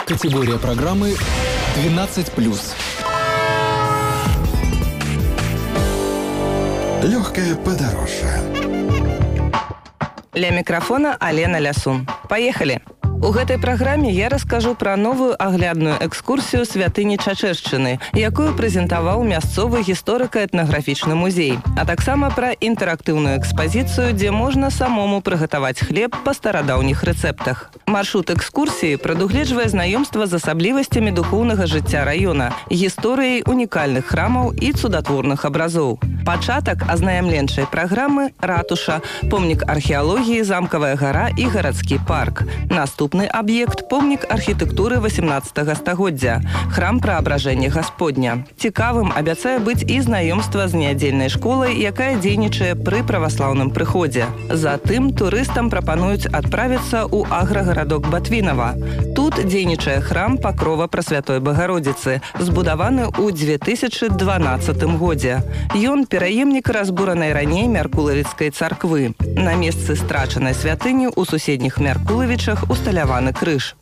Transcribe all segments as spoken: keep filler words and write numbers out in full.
Категория программы двенадцать плюс. Легкое подорожье. Ля микрофона Алена Лясун. Поехали! У гэтай праграме я раскажу пра новую аглядную экскурсію святыні Чачэршчыны, якую прэзентаваў мясцовы гісторыка-этнаграфічны музей, а таксама пра інтэрактыўную экспазіцыю, дзе можна самому прыгатаваць хлеб па старадаўніх рэцэптах. Маршрут экскурсіі прадугледжвае знаёмства з асаблівасцямі духоўнага жыцця раёна, гісторыяй унікальных храмаў і цудатворных абразоў. Пачатак азнаямленчай праграмы ратуша, помнік археалогіі, замкавая гара і гарадскі парк. Наступны аб'ект – помнік архітэктуры васемнаццатага стагоддзя, храм праабражэння Гасподня. Цікавым абяцае быць і знаёмства з нядзельнай школай, якая дзейнічае пры праваслаўным прыходзе. Затым турыстам прапануюць адправіцца ў аграгарадок Батвінава. Тут дзейнічае храм Пакрова Прасвятой Багародзіцы, збудаваны ў дзве тысячы дванаццатым годзе. Ён пераемнік разбуранай раней Мяркулавіцкай царквы. На месцы страчанай святыні ў суседніх Мяркулавічах усталяваны крыж.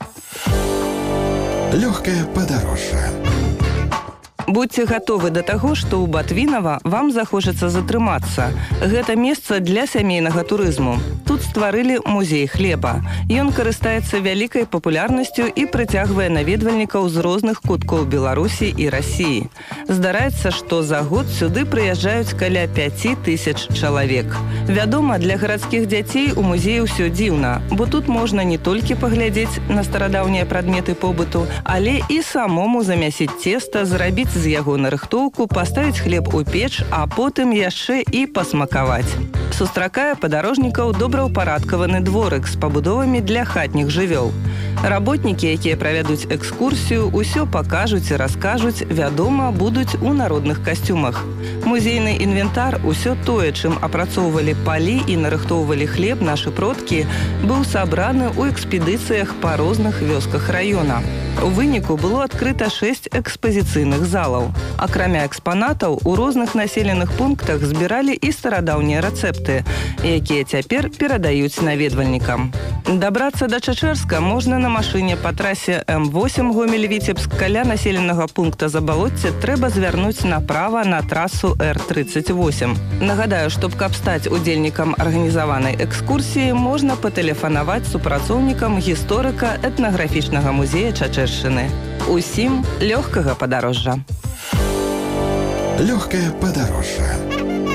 Легкое подорожье. Будьце гатовы да таго, што ў Батвінава вам захочацца затрымацца. Гэта месца для сямейнага турызму. Тут стварылі музей хлеба. Ён карыстаецца вялікай папулярнасцю і прыцягвае наведвальнікаў з розных куткоў Беларусі і Расіі. Здараецца, што за год сюды прыязджаюць каля пяці тысяч чалавек. Вядома, для гарадскіх дзяцей у музеі ўсё дзіўна, бо тут можна не толькі паглядзець на старадаўнія прадметы побыту, але і самому замясіць цеста, зрабіць з яго нарыхтоўку, паставіць хлеб у печ, а потым яшчэ і пасмакаваць. Сустракае падарожнікаў добраўпарадкаваны дворык з пабудовамі для хатніх жывёл. Работнікі, якія правядуць экскурсію, усё пакажуць і раскажуць, вядома, будуць у народных касцюмах. Музейны інвентар, усё тое, чым апрацоўвалі палі і нарыхтоўвалі хлеб нашы продкі, быў сабраны ў экспедыцыях па розных вёсках раёна. У выніку было адкрыта шэсць экспазіцыйных залаў. Акрамя экспанатаў, у розных населеных пунктах збіралі і старадаўнія рэцэпты, якія цяпер перадаюць наведвальнікам. Дабрацца да Чачэрска можна на машыне па трасе эм восем Гомель-Віцебск. Каля населенага пункта Забалоцце трэба звярнуць направа на трасу эр тридцать восемь. Нагадаю, што каб стаць удзельнікам арганізаванай экскурсіі, можна патэлефанаваць супрацоўнікам гісторыка-этнаграфічнага музея Чачэршчыны. Усім лёгкага падарожжа. Легкое подорожье.